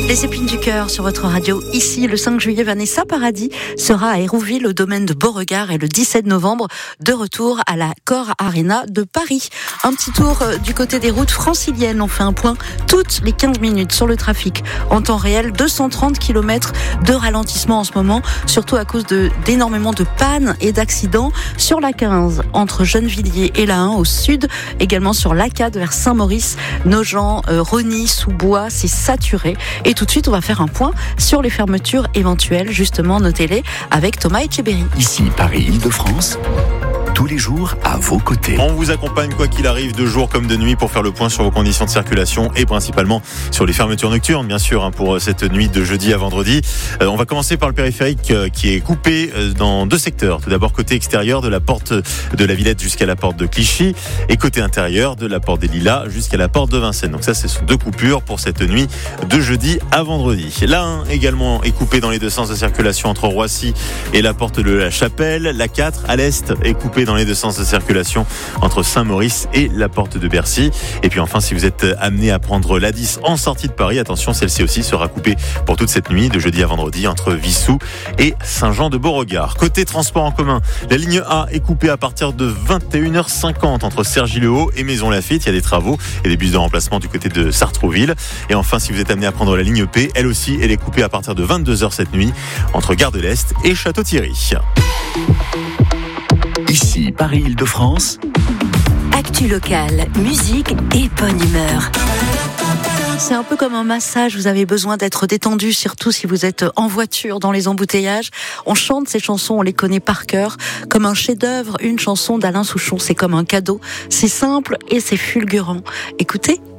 Les épines du cœur sur votre radio. Ici, le 5 juillet, Vanessa Paradis sera à Hérouville, au domaine de Beauregard, et le 17 novembre, de retour à la Cor Arena de Paris. Un petit tour du côté des routes franciliennes. On fait un point toutes les 15 minutes sur le trafic. En temps réel, 230 km de ralentissement en ce moment, surtout à cause d'énormément de pannes et d'accidents sur la 15, entre Gennevilliers et la 1 au sud, également sur l'A4 vers Saint-Maurice, Nogent, Rosny, Sous-Bois, c'est saturé. Et tout de suite, on va faire un point sur les fermetures éventuelles, justement, notez-les, avec Thomas Etcheberry. Ici, Paris-Île-de-France, tous les jours à vos côtés. On vous accompagne quoi qu'il arrive, de jour comme de nuit, pour faire le point sur vos conditions de circulation et principalement sur les fermetures nocturnes, bien sûr, pour cette nuit de jeudi à vendredi. On va commencer par le périphérique qui est coupé dans deux secteurs. Tout d'abord, côté extérieur, de la porte de la Villette jusqu'à la porte de Clichy, et côté intérieur, de la porte des Lilas jusqu'à la porte de Vincennes. Donc ça, ce sont deux coupures pour cette nuit de jeudi à vendredi. La 1 également est coupée dans les deux sens de circulation entre Roissy et la porte de la Chapelle. La 4 à l'est est coupée dans les deux sens de circulation entre Saint-Maurice et la porte de Bercy. Et puis enfin, si vous êtes amené à prendre la 10 en sortie de Paris, attention, celle-ci aussi sera coupée pour toute cette nuit de jeudi à vendredi entre Vissou et Saint-Jean-de-Beauregard. Côté transport en commun, la ligne A est coupée à partir de 21h50 entre Cergy-le-Haut et Maisons-Laffitte. Il y a des travaux et des bus de remplacement du côté de Sartrouville. Et enfin, si vous êtes amené à prendre la ligne P, elle aussi, elle est coupée à partir de 22h cette nuit entre Gare de l'Est et Château-Thierry. Ici, Paris-Île-de-France. Actu locale, musique et bonne humeur. C'est un peu comme un massage, vous avez besoin d'être détendu, surtout si vous êtes en voiture, dans les embouteillages. On chante ces chansons, on les connaît par cœur, comme un chef-d'œuvre, une chanson d'Alain Souchon, c'est comme un cadeau. C'est simple et c'est fulgurant. Écoutez.